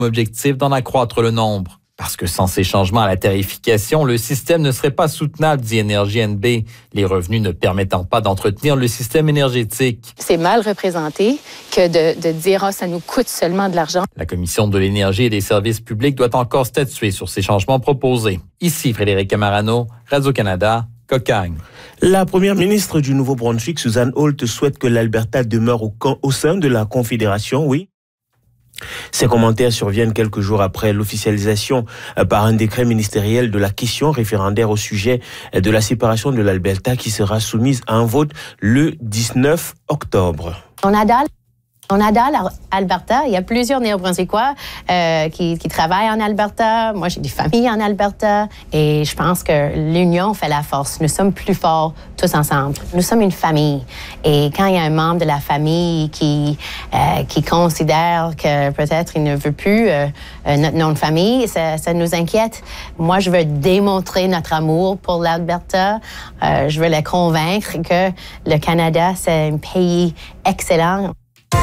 Objectif d'en accroître le nombre. Parce que sans ces changements à la tarification, le système ne serait pas soutenable, dit Énergie NB, les revenus ne permettant pas d'entretenir le système énergétique. C'est mal représenté que de dire « ça nous coûte seulement de l'argent ». La Commission de l'énergie et des services publics doit encore statuer sur ces changements proposés. Ici Frédéric Camarano, Radio-Canada, Cocagne. La première ministre du Nouveau-Brunswick, Susan Holt, souhaite que l'Alberta demeure au sein de la Confédération, oui. Ces commentaires surviennent quelques jours après l'officialisation par un décret ministériel de la question référendaire au sujet de la séparation de l'Alberta qui sera soumise à un vote le 19 octobre. On adore Alberta. Il y a plusieurs Néo-Brunswickois qui travaillent en Alberta. Moi, j'ai des familles en Alberta. Et je pense que l'union fait la force. Nous sommes plus forts tous ensemble. Nous sommes une famille. Et quand il y a un membre de la famille qui considère que peut-être il ne veut plus notre nom de famille, ça nous inquiète. Moi, je veux démontrer notre amour pour l'Alberta. Je veux les convaincre que le Canada, c'est un pays excellent.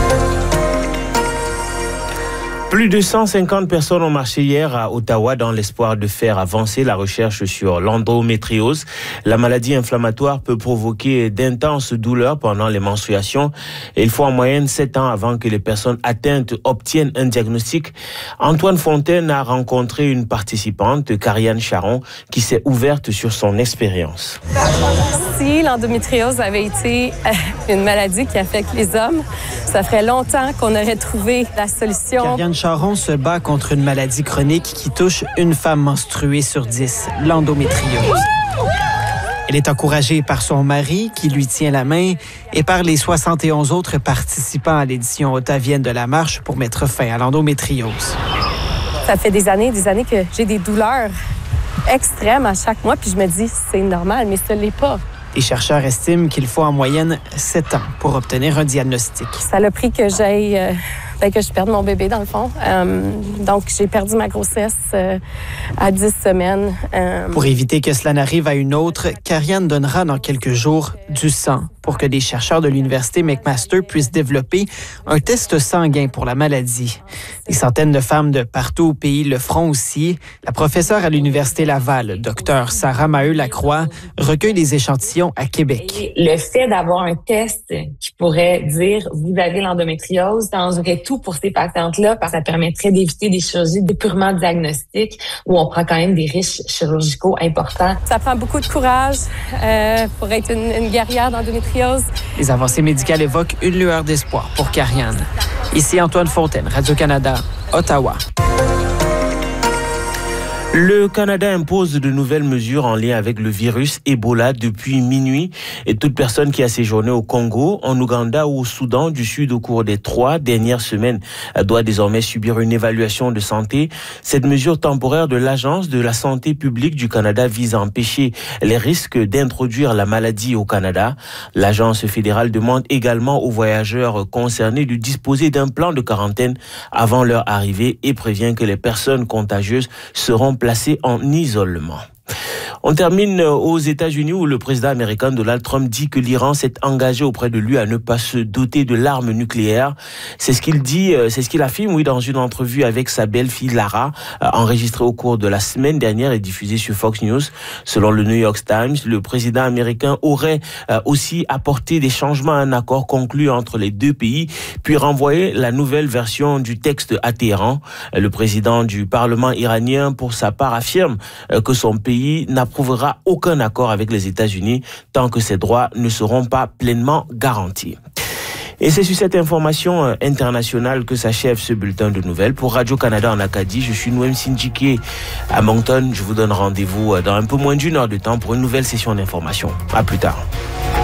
Plus de 150 personnes ont marché hier à Ottawa dans l'espoir de faire avancer la recherche sur l'endométriose. La maladie inflammatoire peut provoquer d'intenses douleurs pendant les menstruations et il faut en moyenne 7 ans avant que les personnes atteintes obtiennent un diagnostic. Antoine Fontaine a rencontré une participante, Karianne Charon, qui s'est ouverte sur son expérience. Si l'endométriose avait été une maladie qui affecte les hommes, ça ferait longtemps qu'on aurait trouvé la solution. Karianne Charon se bat contre une maladie chronique qui touche une femme menstruée sur 10, l'endométriose. Elle est encouragée par son mari, qui lui tient la main, et par les 71 autres participants à l'édition ottavienne de la marche pour mettre fin à l'endométriose. Ça fait des années que j'ai des douleurs extrêmes à chaque mois, puis je me dis, c'est normal, mais ce n'est pas. Les chercheurs estiment qu'il faut en moyenne 7 ans pour obtenir un diagnostic. Ça a pris que que je perde mon bébé, dans le fond. Donc, j'ai perdu ma grossesse à 10 semaines. Pour éviter que cela n'arrive à une autre, Karianne donnera dans quelques jours du sang pour que des chercheurs de l'Université McMaster puissent développer un test sanguin pour la maladie. Des centaines de femmes de partout au pays le feront aussi. La professeure à l'Université Laval, Dr Sarah Maheu-Lacroix, recueille des échantillons à Québec. Le fait d'avoir un test qui pourrait dire « vous avez l'endométriose », changerait tout pour ces patientes-là parce que ça permettrait d'éviter des chirurgies purement diagnostiques où on prend quand même des risques chirurgicaux importants. Ça prend beaucoup de courage pour être une guerrière d'endométriose. Les avancées médicales évoquent une lueur d'espoir pour Karianne. Ici Antoine Fontaine, Radio-Canada, Ottawa. Le Canada impose de nouvelles mesures en lien avec le virus Ebola depuis minuit et toute personne qui a séjourné au Congo, en Ouganda ou au Soudan du Sud au cours des 3 dernières semaines doit désormais subir une évaluation de santé. Cette mesure temporaire de l'Agence de la santé publique du Canada vise à empêcher les risques d'introduire la maladie au Canada. L'Agence fédérale demande également aux voyageurs concernés de disposer d'un plan de quarantaine avant leur arrivée et prévient que les personnes contagieuses seront placés en isolement. On termine aux États-Unis où le président américain Donald Trump dit que l'Iran s'est engagé auprès de lui à ne pas se doter de l'arme nucléaire. C'est ce qu'il dit, c'est ce qu'il affirme, dans une entrevue avec sa belle-fille Lara, enregistrée au cours de la semaine dernière et diffusée sur Fox News. Selon le New York Times, le président américain aurait aussi apporté des changements à un accord conclu entre les deux pays, puis renvoyé la nouvelle version du texte à Téhéran. Le président du Parlement iranien, pour sa part, affirme que son pays n'approuvera aucun accord avec les États-Unis tant que ses droits ne seront pas pleinement garantis. Et c'est sur cette information internationale que s'achève ce bulletin de nouvelles. Pour Radio-Canada en Acadie, je suis Noem Sindjike à Moncton. Je vous donne rendez-vous dans un peu moins d'1 heure de temps pour une nouvelle session d'information. À plus tard.